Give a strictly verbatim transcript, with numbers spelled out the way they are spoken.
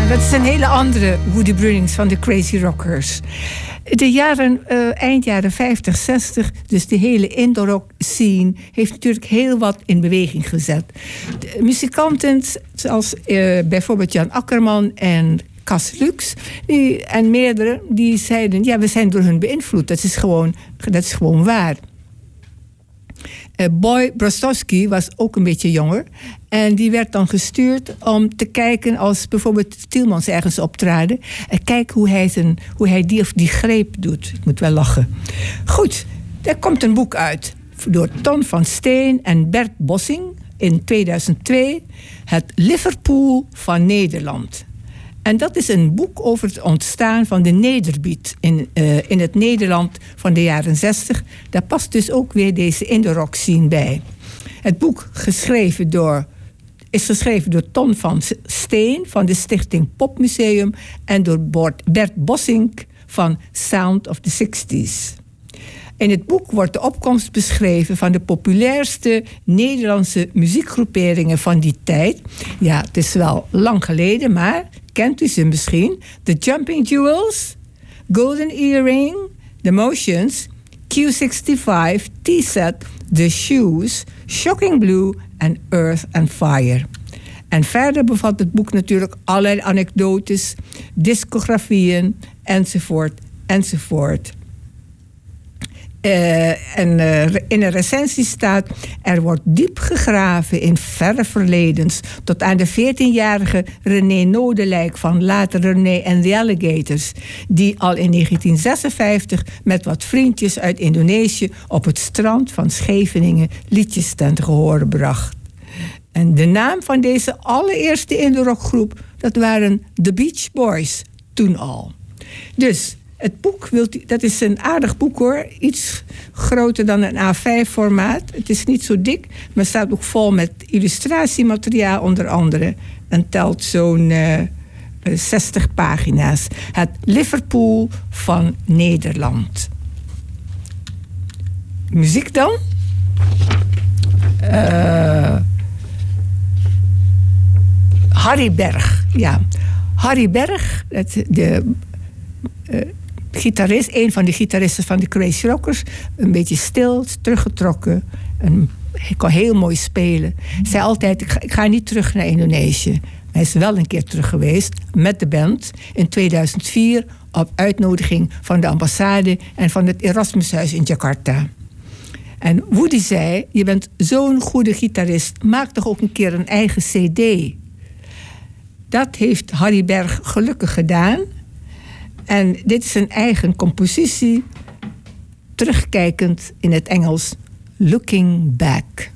Dat is een hele andere Woody Brunnings van de Crazy Rockers. De jaren, uh, eind jaren vijftig, zestig, dus de hele indie-rock scene heeft natuurlijk heel wat in beweging gezet. De muzikanten zoals uh, bijvoorbeeld Jan Akkerman en Cas Lux die, en meerdere, die zeiden, ja, we zijn door hun beïnvloed. Dat is gewoon, dat is gewoon waar. Uh, Boy Brostowski was ook een beetje jonger. En die werd dan gestuurd om te kijken als bijvoorbeeld Tielmans ergens optraden. En kijken hoe hij, zijn, hoe hij die of die greep doet. Ik moet wel lachen. Goed, er komt een boek uit door Ton van Steen en Bert Bossing in tweeduizend twee. Het Liverpool van Nederland. En dat is een boek over het ontstaan van de nederbeat in, uh, in het Nederland van de jaren zestig. Daar past dus ook weer deze indie-rock scene bij. Het boek geschreven door, is geschreven door Ton van Steen van de Stichting Popmuseum en door Bert Bossink van Sound of the sixties. In het boek wordt de opkomst beschreven van de populairste Nederlandse muziekgroeperingen van die tijd. Ja, het is wel lang geleden, maar kent u ze misschien? The Jumping Jewels, Golden Earring, The Motions, Q zesenvijftig, T-Set, The Shoes, Shocking Blue en Earth and Fire. En verder bevat het boek natuurlijk allerlei anekdotes, discografieën, enzovoort, enzovoort. Uh, en uh, in een recensie staat: er wordt diep gegraven in verre verledens tot aan de veertienjarige René Nodelijk van later René en the Alligators, die al in negentien zesenvijftig met wat vriendjes uit Indonesië op het strand van Scheveningen liedjes ten gehore bracht. En de naam van deze allereerste indie-rockgroep, dat waren The Beach Boys, toen al. Dus het boek, wilt u, dat is een aardig boek hoor. Iets groter dan een A vijf formaat. Het is niet zo dik, maar staat ook vol met illustratiemateriaal onder andere. En telt zo'n uh, zestig pagina's. Het Liverpool van Nederland. Muziek dan? Uh, Harry Berg, ja. Harry Berg, het, de... Uh, gitarist, een van de gitaristen van de Crazy Rockers. Een beetje stil, teruggetrokken. En hij kon heel mooi spelen. Hij zei altijd, ik ga, ik ga niet terug naar Indonesië. Hij is wel een keer terug geweest met de band in tweeduizend vier... op uitnodiging van de ambassade en van het Erasmushuis in Jakarta. En Woody zei, je bent zo'n goede gitarist, maak toch ook een keer een eigen cd. Dat heeft Harry Berg gelukkig gedaan. En dit is een eigen compositie, terugkijkend in het Engels, Looking Back.